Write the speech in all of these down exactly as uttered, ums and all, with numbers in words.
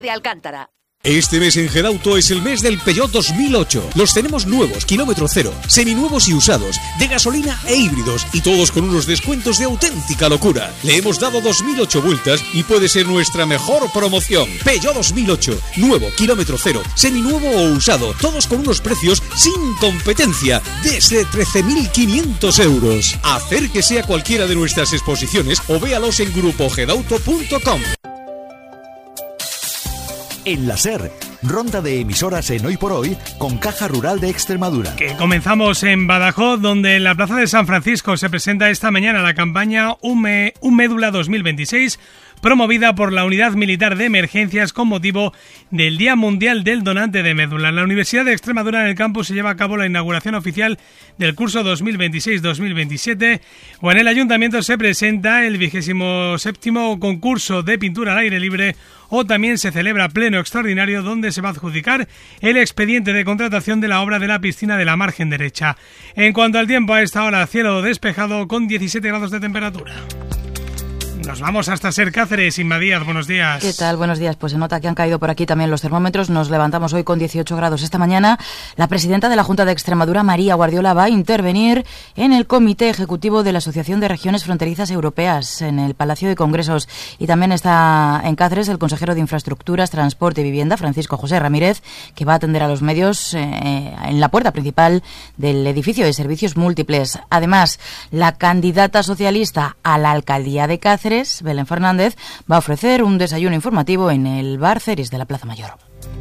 de Alcántara. Este mes en Gedauto es el mes del Peugeot dos mil ocho. Los tenemos nuevos, kilómetro cero, seminuevos y usados, de gasolina e híbridos, y todos con unos descuentos de auténtica locura. Le hemos dado dos mil ocho vueltas y puede ser nuestra mejor promoción. Peugeot dos mil ocho, nuevo, kilómetro cero, seminuevo o usado, todos con unos precios sin competencia, desde trece mil quinientos euros. Acérquese a cualquiera de nuestras exposiciones o véalos en grupo gedauto punto com. En la SER, ronda de emisoras en Hoy por Hoy con Caja Rural de Extremadura. Que comenzamos en Badajoz, donde en la Plaza de San Francisco se presenta esta mañana la campaña Un, Me, Un Médula dos mil veintiséis, promovida por la Unidad Militar de Emergencias con motivo del Día Mundial del Donante de Médula. En la Universidad de Extremadura, en el campus, se lleva a cabo la inauguración oficial del curso dos mil veintiséis dos mil veintisiete, o en el Ayuntamiento se presenta el vigésimo séptimo concurso de pintura al aire libre, o también se celebra pleno extraordinario donde se va a adjudicar el expediente de contratación de la obra de la piscina de la margen derecha. En cuanto al tiempo, a esta hora cielo despejado con diecisiete grados de temperatura. Nos vamos hasta Ser Cáceres. Inma Díaz, buenos días. ¿Qué tal? Buenos días. Pues se nota que han caído por aquí también los termómetros. Nos levantamos hoy con dieciocho grados. Esta mañana la presidenta de la Junta de Extremadura, María Guardiola, va a intervenir en el Comité Ejecutivo de la Asociación de Regiones Fronterizas Europeas en el Palacio de Congresos. Y también está en Cáceres el consejero de Infraestructuras, Transporte y Vivienda, Francisco José Ramírez, que va a atender a los medios eh, en la puerta principal del edificio de servicios múltiples. Además, la candidata socialista a la alcaldía de Cáceres, Belén Fernández, va a ofrecer un desayuno informativo en el bar Ceris de la Plaza Mayor.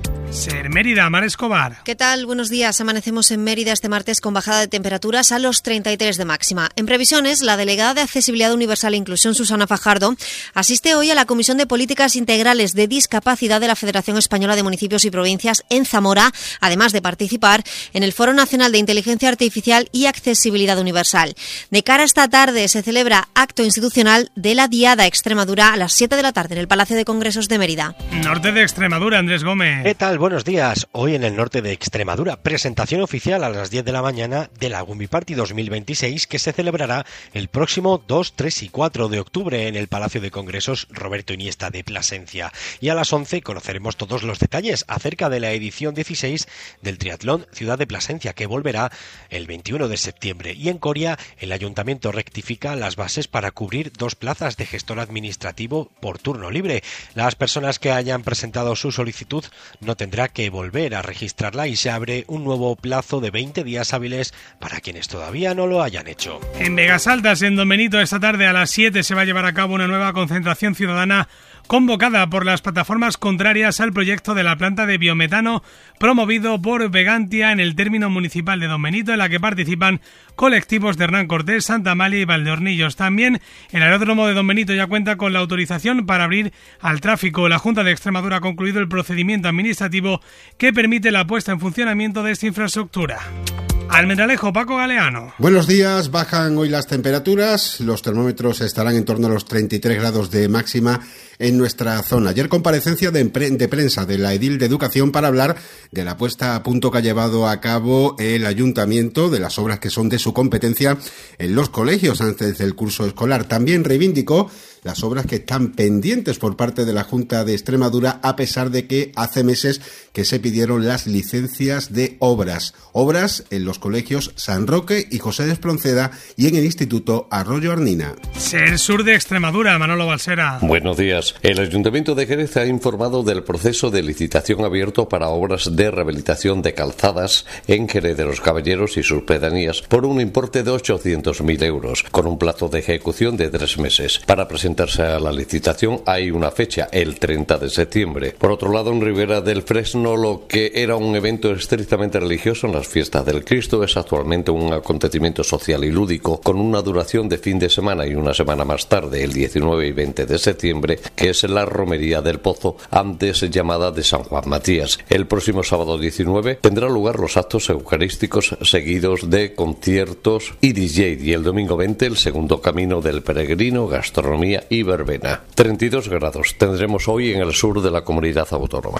Ser Mérida, Mar Escobar. ¿Qué tal? Buenos días. Amanecemos en Mérida este martes con bajada de temperaturas a los treinta y tres de máxima. En previsiones, la delegada de Accesibilidad Universal e Inclusión, Susana Fajardo, asiste hoy a la Comisión de Políticas Integrales de Discapacidad de la Federación Española de Municipios y Provincias en Zamora, además de participar en el Foro Nacional de Inteligencia Artificial y Accesibilidad Universal. De cara a esta tarde se celebra acto institucional de la Diada Extremadura a las siete de la tarde en el Palacio de Congresos de Mérida. Norte de Extremadura, Andrés Gómez. ¿Qué tal? Buenos días. Hoy en el norte de Extremadura, presentación oficial a las diez de la mañana de la Gummy Party dos mil veintiséis, que se celebrará el próximo dos, tres y cuatro de octubre en el Palacio de Congresos Roberto Iniesta de Plasencia. Y a las once conoceremos todos los detalles acerca de la edición dieciséis del Triatlón Ciudad de Plasencia, que volverá el veintiuno de septiembre. Y en Coria, el Ayuntamiento rectifica las bases para cubrir dos plazas de gestor administrativo por turno libre. Las personas que hayan presentado su solicitud no tendrán tendrá que volver a registrarla y se abre un nuevo plazo de veinte días hábiles para quienes todavía no lo hayan hecho. En Vegas Altas, en Don Benito, esta tarde a las siete se va a llevar a cabo una nueva concentración ciudadana convocada por las plataformas contrarias al proyecto de la planta de biometano promovido por Vegantia en el término municipal de Don Benito, en la que participan colectivos de Hernán Cortés, Santa Amalia y Valdeornillos. También el aeródromo de Don Benito ya cuenta con la autorización para abrir al tráfico. La Junta de Extremadura ha concluido el procedimiento administrativo que permite la puesta en funcionamiento de esta infraestructura. Almendralejo, Paco Galeano. Buenos días. Bajan hoy las temperaturas. Los termómetros estarán en torno a los treinta y tres grados de máxima en nuestra zona. Ayer comparecencia de, de prensa de la edil de Educación para hablar de la puesta a punto que ha llevado a cabo el ayuntamiento, de las obras que son de su competencia en los colegios antes del curso escolar. También reivindicó las obras que están pendientes por parte de la Junta de Extremadura, a pesar de que hace meses que se pidieron las licencias de obras. Obras en los colegios San Roque y José de Espronceda y en el Instituto Arroyo Arnina. Ser Sur de Extremadura, Manolo Balsera. Buenos días. El Ayuntamiento de Jerez ha informado del proceso de licitación abierto para obras de rehabilitación de calzadas en Jerez de los Caballeros y sus pedanías por un importe de ochocientos mil euros, con un plazo de ejecución de tres meses. Para presentarse a la licitación hay una fecha, el treinta de septiembre. Por otro lado, en Ribera del Fresno, lo que era un evento estrictamente religioso en las fiestas del Cristo es actualmente un acontecimiento social y lúdico con una duración de fin de semana y una semana más tarde, el diecinueve y veinte de septiembre, que es la Romería del Pozo, antes llamada de San Juan Matías. El próximo sábado diecinueve tendrá lugar los actos eucarísticos seguidos de conciertos y D J, y el domingo veinte el segundo camino del peregrino, gastronomía y verbena. treinta y dos grados tendremos hoy en el sur de la comunidad autónoma.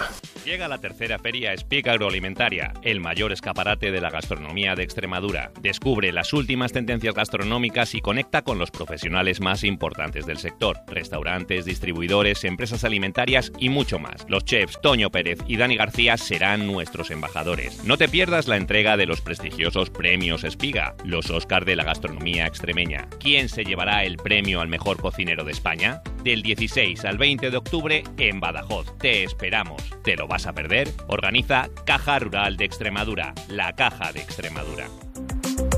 Llega la tercera feria Espiga Agroalimentaria, el mayor escaparate de la gastronomía de Extremadura. Descubre las últimas tendencias gastronómicas y conecta con los profesionales más importantes del sector. Restaurantes, distribuidores, empresas alimentarias y mucho más. Los chefs Toño Pérez y Dani García serán nuestros embajadores. No te pierdas la entrega de los prestigiosos premios Espiga, los Óscar de la gastronomía extremeña. ¿Quién se llevará el premio al mejor cocinero de España? Del dieciséis al veinte de octubre en Badajoz. Te esperamos. ¿Te lo vas a perder? Organiza Caja Rural de Extremadura, la Caja de Extremadura.